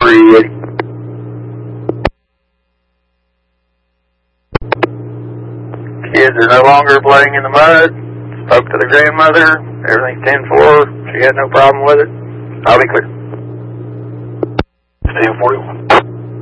380. Kids are no longer playing in the mud. Spoke to the grandmother. Everything's 10-4. She had no problem with it. I'll be clear. Stand 41.